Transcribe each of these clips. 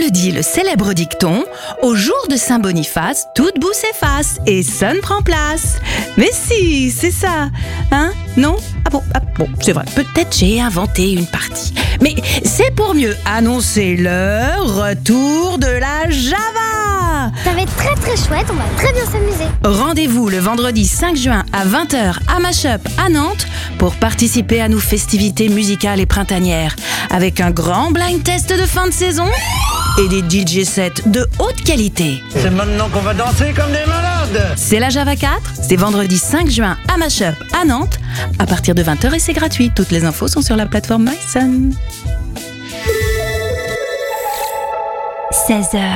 dit le célèbre dicton « Au jour de Saint-Boniface, toute boue s'efface et Sun prend place ». Mais si, c'est ça. Hein? Non? Ah bon, c'est vrai, peut-être j'ai inventé une partie. Mais c'est pour mieux annoncer le retour de la Java. Ça va être très très chouette, on va très bien s'amuser. Rendez-vous le vendredi 5 juin à 20h à Mashup à Nantes pour participer à nos festivités musicales et printanières avec un grand blind test de fin de saison et des DJ sets de haute qualité. C'est maintenant qu'on va danser comme des malades. C'est la Java 4, c'est vendredi 5 juin à Mashup à Nantes à partir de 20h et c'est gratuit. Toutes les infos sont sur la plateforme MySun. 16h.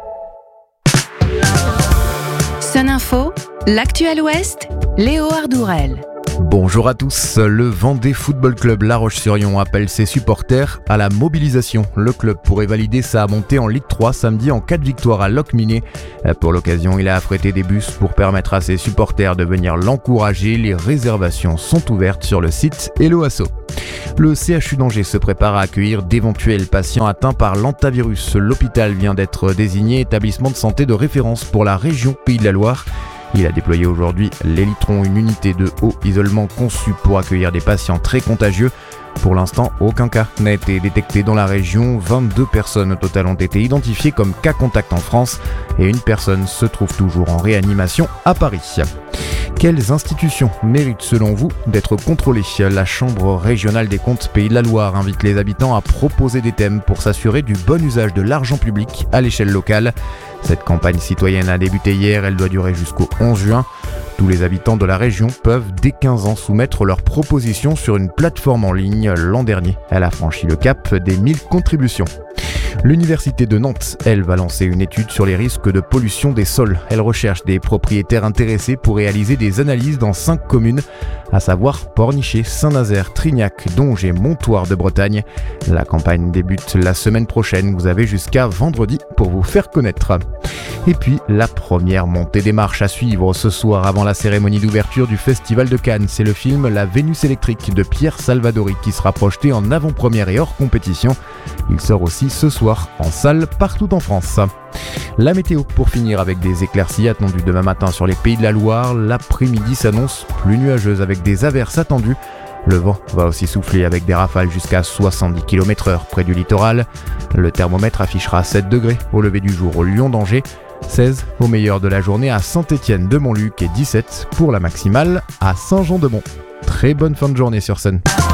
Sun Info, l'actuel Ouest, Léo Ardourel. Bonjour à tous, le Vendée Football Club La Roche-sur-Yon appelle ses supporters à la mobilisation. Le club pourrait valider sa montée en Ligue 3 samedi en cas de victoire à Locminé. Pour l'occasion, il a affrété des bus pour permettre à ses supporters de venir l'encourager. Les réservations sont ouvertes sur le site Hello Asso. Le CHU d'Angers se prépare à accueillir d'éventuels patients atteints par l'hantavirus. L'hôpital vient d'être désigné établissement de santé de référence pour la région Pays de la Loire. Il a déployé aujourd'hui l'Elitron, une unité de haut isolement conçue pour accueillir des patients très contagieux. Pour l'instant, aucun cas n'a été détecté dans la région. 22 personnes au total ont été identifiées comme cas contact en France et une personne se trouve toujours en réanimation à Paris. Quelles institutions méritent selon vous d'être contrôlées? La Chambre régionale des comptes Pays de la Loire invite les habitants à proposer des thèmes pour s'assurer du bon usage de l'argent public à l'échelle locale. Cette campagne citoyenne a débuté hier, elle doit durer jusqu'au 11 juin. Tous les habitants de la région peuvent dès 15 ans soumettre leurs propositions sur une plateforme en ligne. L'an dernier, elle a franchi le cap des 1000 contributions. L'Université de Nantes, elle, va lancer une étude sur les risques de pollution des sols. Elle recherche des propriétaires intéressés pour réaliser des analyses dans 5 communes, à savoir Pornichet, Saint-Nazaire, Trignac, Donge et Montoire de Bretagne. La campagne débute la semaine prochaine. Vous avez jusqu'à vendredi pour vous faire connaître. Et puis, la première montée des marches à suivre ce soir avant la cérémonie d'ouverture du Festival de Cannes. C'est le film La Vénus électrique de Pierre Salvadori qui sera projeté en avant-première et hors compétition. Il sort aussi ce soir en salle partout en France. La météo pour finir avec des éclaircies attendues demain matin sur les Pays de la Loire. L'après-midi s'annonce plus nuageuse avec des averses attendues. Le vent va aussi souffler avec des rafales jusqu'à 70 km/h près du littoral. Le thermomètre affichera 7 degrés au lever du jour au Lion d'Angers, 16 au meilleur de la journée à Saint-Étienne de Montluc et 17 pour la maximale à Saint-Jean-de-Mont. Très bonne fin de journée sur Sun.